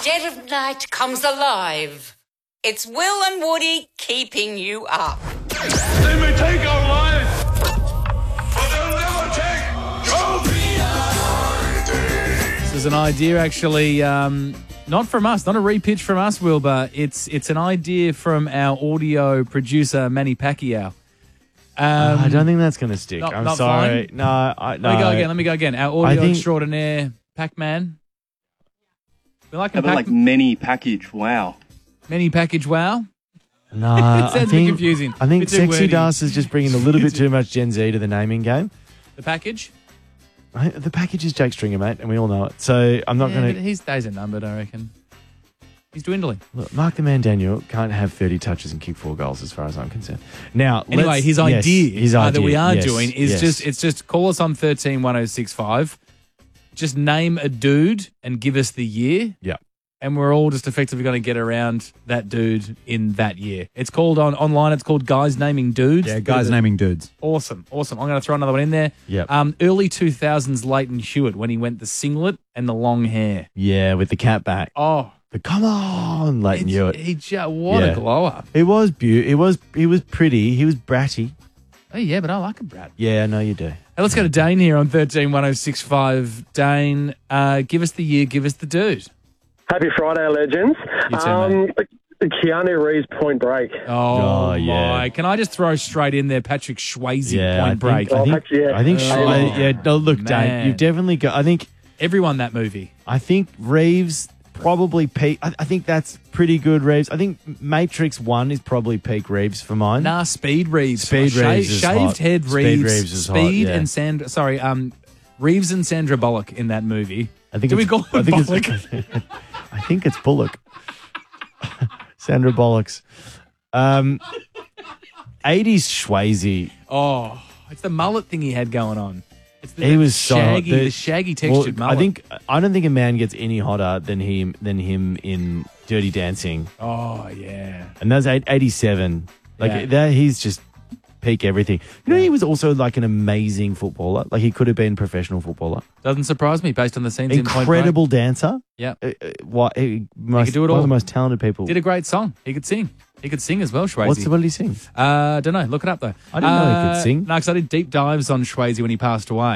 dead of night comes alive. It's Will and Woody keeping you up. They may take our lives, but they'll never take your This is an idea, actually, not from us, not a repitch from us, Wilbur. It's an idea from our audio producer, Manny Pacquiao. I don't think that's going to stick. Not- I'm not sorry. fine? No, Let me go again. Our audio extraordinaire, Pac-Man. We like him, like many package. Wow. Many package. Wow. No, It sounds a bit confusing. I think Bit too Sexy wordy. Das is just bringing a little bit too much Gen Z to the naming game. The package. The package is Jake Stringer, mate, and we all know it. So I'm not Yeah, going but to... his days are numbered, I reckon. He's dwindling. Look, Mark the Man Daniel can't have 30 touches and kick 4 goals as far as I'm concerned. Now, Anyway, his idea that we are doing is yes. just call us on 131065. Just name a dude and give us the year. Yeah. And we're all just effectively going to get around that dude in that year. It's called online. It's called Guys Naming Dudes. Yeah, Guys Naming Dudes. Awesome. I'm going to throw another one in there. Yep. Early 2000s Leighton Hewitt when he went the singlet and the long hair. Yeah, with the cat back. Oh, But come on, Leighton Hewitt. what a glow up. It was beautiful. He was pretty. He was bratty. Oh yeah, but I like him, Brad. Yeah, I know you do. Hey, let's go to Dane here on 131065. Dane, give us the year, give us the dude. Happy Friday, legends. You too, mate. Keanu Reeves, Point Break. Oh, yeah. my. Can I just throw straight in there Patrick Swayze, Yeah, Point Break? I think. yeah. I think. No, look, man. Dane, you've definitely got. I think. Everyone that movie. I think Reeves probably peak. I think that's pretty good, Reeves. I think Matrix 1 is probably peak Reeves for mine. Nah, Speed Reeves. Speed Reeves is Shaved hot. head Speed Reeves. Reeves is hot, Speed yeah. and Reeves and Sandra Bullock in that movie. I think Do we it's, call I it think Bullock? it's, I think it's Bullock. Sandra Bullock's. 80s Swayze. Oh, it's the mullet thing he had going on. It's He was so hot. shaggy, the shaggy textured mullet. I don't think a man gets any hotter than him in Dirty Dancing. Oh, yeah. And that's 87. Like Yeah. that, he's just peak everything. You know, he was also like an amazing footballer. Like he could have been a professional footballer. Doesn't surprise me based on the scenes in Point Break. Incredible dancer. Yeah. He could do it all. One of the most talented people. Did a great song. He could sing. He could sing as well, Swayze. What did he sing? Don't know. Look it up, though. I didn't know he could sing. No, because I did deep dives on Swayze when he passed away.